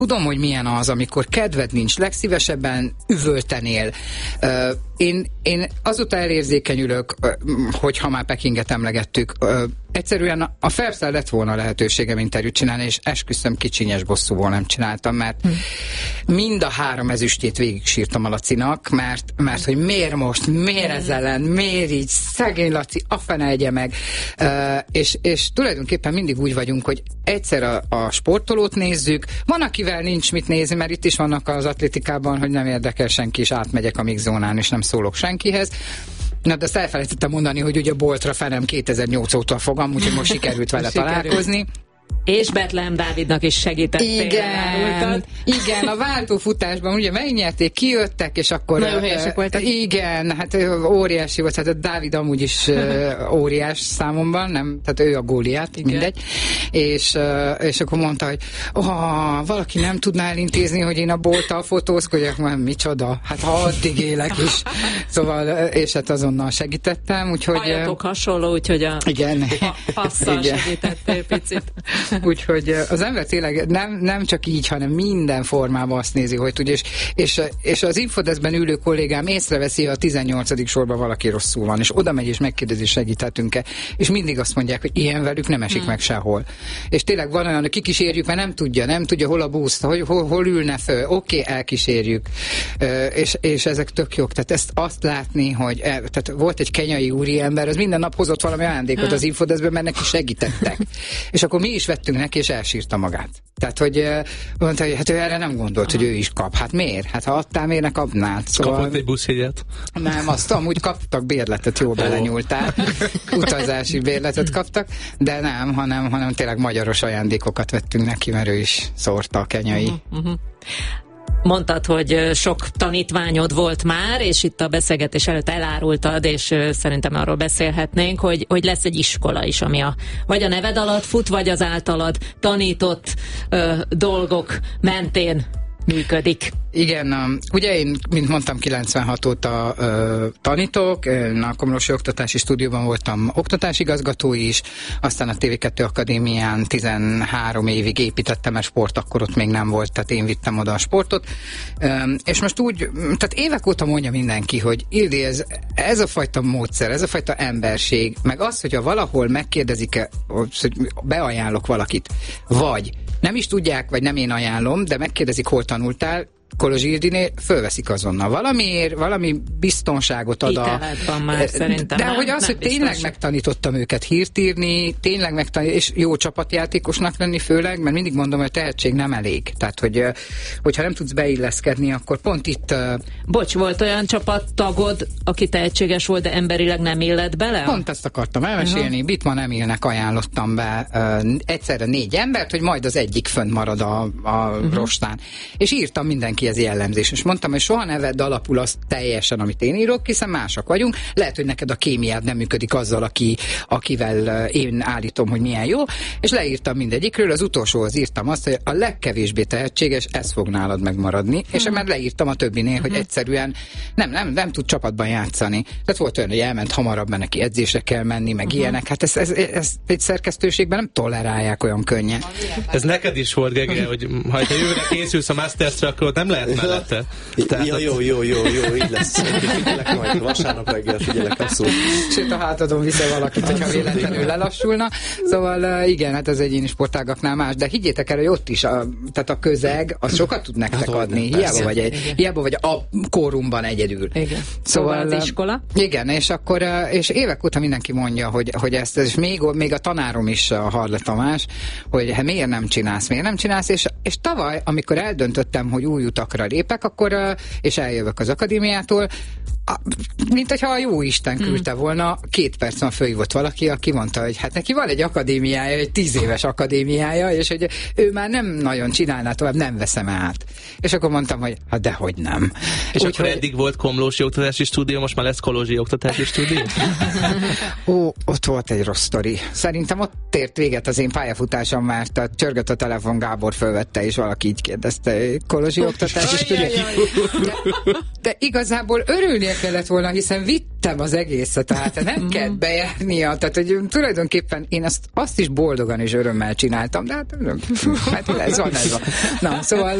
tudom, hogy milyen az, amikor kedved nincs, legszívesebben üvöltenél. Én azóta elérzékenyülök, hogyha már Pekinget emlegettük, egyszerűen a Phelpsszel lett volna lehetőségem interjút csinálni, és esküszöm, kicsinyes bosszúból nem csináltam, mert mind a 3 ezüstjét végig sírtam a Lacinak, mert hogy miért most, miért ez ellen, miért így, szegény Laci, a fene egye meg. És tulajdonképpen mindig úgy vagyunk, hogy egyszer a sportolót nézzük, van, akivel nincs mit nézni, mert itt is vannak az atlétikában, hogy nem érdekel senki, és átmegyek a mix zónán, és nem szólok senkihez. Na, de azt elfelejtettem mondani, hogy ugye Boltra fenem 2008 óta fogam, úgyhogy most sikerült vele találkozni. És Bethlehem Dávidnak is segítettél. Igen, a váltófutásban ugye megnyerték, kijöttek, és akkor... Nagyon helyesek voltak. Igen, hát óriási volt, hát a Dávid amúgy is óriás számomban, nem, tehát ő a Góliát, mindegy. És akkor mondta, hogy valaki nem tudná elintézni, hogy én a Bolttal fotózkodjak, mert micsoda, hát ha addig élek is. Szóval, és hát azonnal segítettem, úgyhogy... Hajatok hasonló, úgyhogy a passzal segítettél picit. Úgyhogy az ember tényleg nem csak így, hanem minden formában azt nézi, hogy tudja, és az Infodeszben ülő kollégám észreveszi, ha a 18. sorban valaki rosszul van, és oda megy és megkérdezi, segíthetünk-e, és mindig azt mondják, hogy ilyen velük nem esik meg sehol. És tényleg van olyan, hogy kikísérjük, mert nem tudja hol a busz, hol ülne föl, oké, elkísérjük. És ezek tök jók. Tehát ezt azt látni, hogy tehát volt egy kenyai úriember, az minden nap hozott valami ajándékot az Infodeszben, mert neki segítettek. És akkor mi is vettünk neki, és elsírta magát. Tehát, hogy mondta, hogy hát ő erre nem gondolt, hogy ő is kap. Hát miért? Hát ha adtál, miért ne kapnád? Szóval... Kapott egy buszjegyet? Nem, azt amúgy kaptak bérletet, jól belenyúltál. Utazási bérletet kaptak, de nem, hanem tényleg magyaros ajándékokat vettünk neki, mert ő is szórta a kenyai. Mondtad, hogy sok tanítványod volt már, és itt a beszélgetés előtt elárultad, és szerintem arról beszélhetnénk, hogy lesz egy iskola is, ami vagy a neved alatt fut, vagy az általad tanított dolgok mentén működik. Igen, ugye én, mint mondtam, 96 óta tanítok, a Komlósi Oktatási Stúdióban voltam oktatásigazgató is, aztán a TV2 Akadémián 13 évig építettem el sport, akkor ott még nem volt, tehát én vittem oda a sportot, és most úgy, tehát évek óta mondja mindenki, hogy Ildi, ez a fajta módszer, ez a fajta emberség, meg az, hogyha valahol megkérdezik, hogy beajánlok valakit, vagy nem is tudják, vagy nem én ajánlom, de megkérdezik, hol tanultál, Kolozs Ildinél fölveszik azonnal. Valami biztonságot ad már szerintem. De hogy az, hogy tényleg megtanítottam őket hírt írni, és jó csapatjátékosnak lenni főleg, mert mindig mondom, hogy a tehetség nem elég. Tehát, hogyha nem tudsz beilleszkedni, akkor pont itt... Bocs, volt olyan csapattagod, aki tehetséges volt, de emberileg nem illett bele? Pont ezt akartam elmesélni. Bitman Emilnek ajánlottam be egyszerre 4 embert, hogy majd az egyik fönn marad a rostán. És írtam mindenki ez jellemzés. És mondtam, hogy soha ne vedd alapul azt teljesen, amit én írok, hiszen másak vagyunk. Lehet, hogy neked a kémiád nem működik azzal, akivel én állítom, hogy milyen jó. És leírtam mindegyikről, az utolsóhoz írtam azt, hogy a legkevésbé tehetséges, ez fog nálad megmaradni. És már leírtam a többinél, hogy egyszerűen nem tud csapatban játszani. Tehát volt olyan, hogy elment hamarabb, mert neki edzésre kell menni, meg ilyenek. Hát ezt egy szerkesztőségben nem tolerálják olyan könnyen. Ez neked is volt, Gege, hogy ha jövőre készülsz a Masters-re, akkor nem lehet mellette. Jó, így lesz. Figyelek majd, vasárnap reggel figyelek abszolút. Sőt, a hátadon viszel valakit, hogyha véletlenül lelassulna. Szóval igen, hát az egyéni sportágaknál más, de higgyétek el, hogy ott is, tehát a közeg, az sokat tud nektek adni. Hiába vagy a kórumban egyedül. Igen. Szóval az iskola. Igen, és évek óta mindenki mondja, hogy ezt, és még a tanárom is, a Harle Tamás, hogy hát miért nem csinálsz, és tavaly, amikor eldöntöttem, hogy új utakra lépek, akkor, és eljövök az akadémiától, mint hogyha a jó Isten küldte volna, 2 percen fölhívott valaki, aki mondta, hogy hát neki van egy akadémiája, egy 10 éves akadémiája, és hogy ő már nem nagyon csinálná tovább, nem veszem át. És akkor mondtam, hogy hát dehogy nem. És akkor eddig volt Komlósi Oktatási Stúdió, most már lesz Kolozsi Oktatási Stúdió? Ott volt egy rossz sztori. Szerintem ott ért véget az én pályafutásom, mert csörgött a telefon, Gábor fölvette, és valaki így kérdezte, Kolozsi Oktatási Stúdió. De igazából örülnie kellett volna, hiszen vittem az egészet, tehát nem kellett bejárnia, tehát hogy tulajdonképpen én azt is boldogan és örömmel csináltam, de hát ez van. Na, szóval